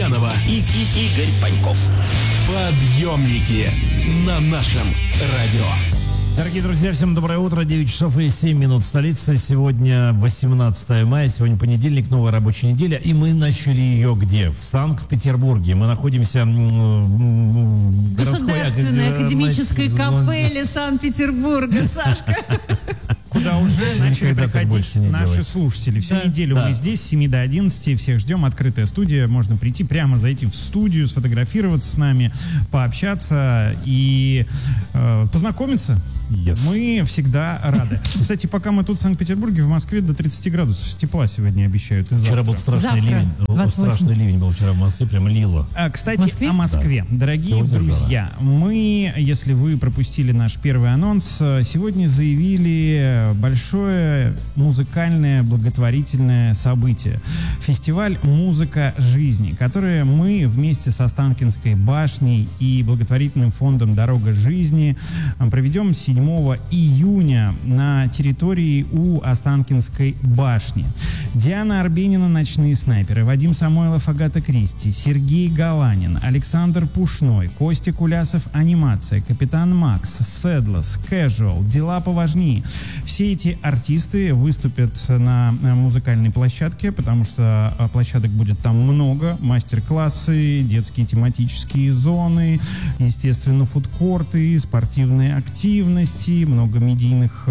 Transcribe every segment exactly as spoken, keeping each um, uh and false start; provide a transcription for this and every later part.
Мартьянова и, и Игорь Паньков. Подъемники на нашем радио. Дорогие друзья, всем доброе утро. девять часов и семь минут в столице. Сегодня восемнадцатое мая, сегодня понедельник, новая рабочая неделя. И мы начали ее где? В Санкт-Петербурге. Мы находимся в Государственной академической капелле Санкт-Петербурга. Сашка. Куда уже начали приходить наши делать. слушатели. Всю Да, неделю да. мы здесь, с семи до одиннадцати. Всех ждем. Открытая студия. Можно прийти, прямо зайти в студию, сфотографироваться с нами, пообщаться и э, познакомиться. Yes. Мы всегда рады. Кстати, пока мы тут в Санкт-Петербурге, в Москве до тридцати градусов тепла сегодня обещают. И Вчера завтра. был страшный Завтра ливень. двадцать восемь. Страшный ливень был вчера в Москве, прям лило. А, Кстати, Москве? о Москве. Дорогие Сегодня друзья, мы, если вы пропустили наш первый анонс, сегодня заявили большое музыкальное благотворительное событие. Фестиваль «Музыка жизни», который мы вместе с Останкинской башней и благотворительным фондом «Дорога жизни» проведем седьмого июня на территории у Останкинской башни. Диана Арбенина «Ночные снайперы», Вадим Самойлов «Агата Кристи», Сергей Галанин, Александр Пушной, Костя Кулясов «Анимация», Капитан Макс, Седлос, Casual, Дела поважнее. Все эти артисты выступят на музыкальной площадке, потому что площадок будет там много. Мастер-классы, детские тематические зоны, естественно, фудкорты, спортивные активности, много медийных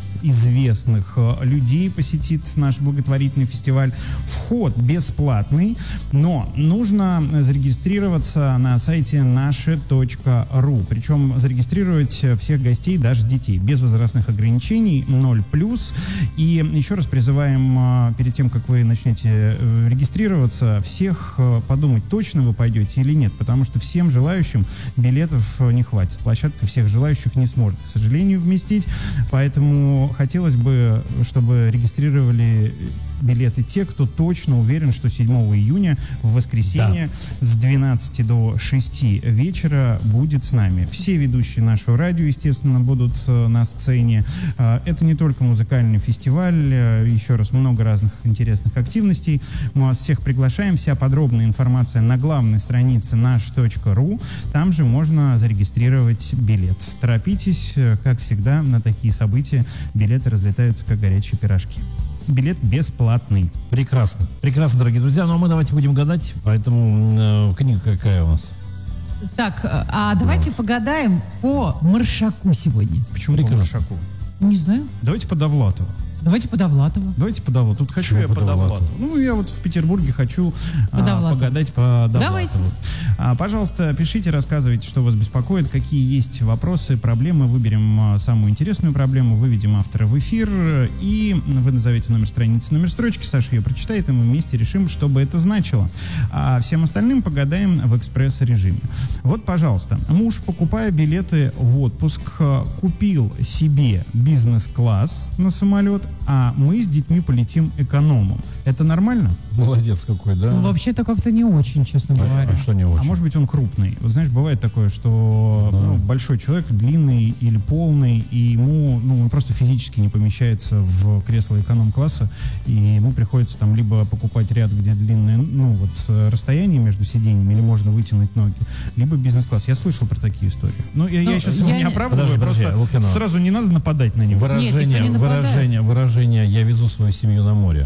известных людей посетит наш благотворительный фестиваль. Вход бесплатный, но нужно зарегистрироваться на сайте наше точка ру. Причем зарегистрировать всех гостей, даже детей, без возрастных ограничений, ноль плюс. И еще раз призываем, перед тем, как вы начнете регистрироваться, всех подумать, точно вы пойдете или нет, потому что всем желающим билетов не хватит. Площадка всех желающих не сможет, к сожалению, вместить, поэтому хотелось бы, чтобы регистрировали билеты те, кто точно уверен, что седьмого июня в воскресенье да. с двенадцати до шести вечера будет с нами. Все ведущие нашего радио, естественно, будут на сцене. Это не только музыкальный фестиваль, еще раз, много разных интересных активностей. Мы вас всех приглашаем. Вся подробная информация на главной странице наш точка ру. Там же можно зарегистрировать билет. Торопитесь, как всегда, на такие события билеты разлетаются, как горячие пирожки. Билет бесплатный. Прекрасно. Прекрасно, дорогие друзья. Ну, а мы давайте будем гадать. Поэтому э, книга какая у нас? Так, а давайте да. погадаем по Маршаку сегодня. Почему по Маршаку? Не знаю. Давайте по Довлатову. Давайте по Довлатову. Давайте по Довлатову. Тут хочу Чего я по Довлатову? Довлатову. Ну, я вот в Петербурге хочу а, погадать по Довлатову. Давайте. А, пожалуйста, пишите, рассказывайте, что вас беспокоит, какие есть вопросы, проблемы. Выберем а, самую интересную проблему, выведем автора в эфир, и вы назовете номер страницы, номер строчки, Саша ее прочитает, и мы вместе решим, что бы это значило. А всем остальным погадаем в экспресс-режиме. Вот, пожалуйста, муж, покупая билеты в отпуск, купил себе бизнес-класс на самолет, а мы с детьми полетим экономом. Это нормально? Молодец какой, да? Ну, вообще-то как-то не очень, честно а, говоря. А что не очень? А может быть, он крупный. Вот знаешь, бывает такое, что да. ну, большой человек, длинный или полный, и ему ну, он просто физически не помещается в кресло эконом-класса, и ему приходится там либо покупать ряд, где длинное ну, вот, расстояние между сиденьями, или можно вытянуть ноги, либо бизнес-класс. Я слышал про такие истории. Ну, я, ну, я сейчас я его не оправдываю, подожди, просто подожди, сразу не надо нападать на него. Выражение, Нет, выражение, выражение «я везу свою семью на море».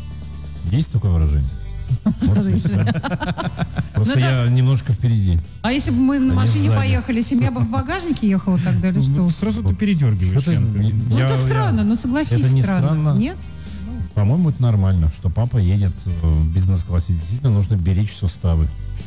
Есть такое выражение? Просто я немножко впереди. А если бы мы на машине поехали, семья бы в багажнике ехала тогда или что? Сразу ты передергиваешь. Ну это странно, ну согласись, это не странно. Нет? По-моему, это нормально, что папа едет в бизнес-классе. Действительно, нужно беречь суставы.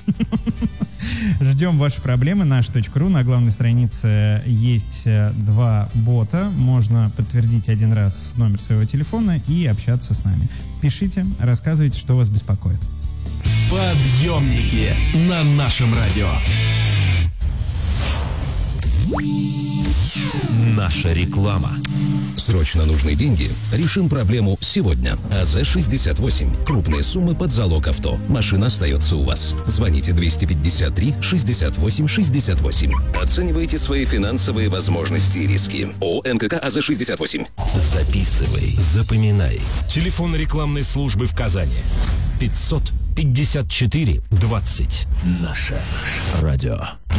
Ждем ваши проблемы. наш точка ру. На главной странице есть два бота. Можно подтвердить один раз номер своего телефона и общаться с нами. Пишите, рассказывайте, что вас беспокоит. Подъемники на нашем радио. Наша реклама. Срочно нужны деньги? Решим проблему сегодня. АЗ шестьдесят восемь. Крупные суммы под залог авто. Машина остается у вас. Звоните двести пятьдесят три шестьдесят восемь шестьдесят восемь. Оценивайте свои финансовые возможности и риски. ООО НКК АЗ шестьдесят восемь. Записывай, запоминай. Телефон рекламной службы в Казани. пятьсот пятьдесят четыре двадцать. Наше радио.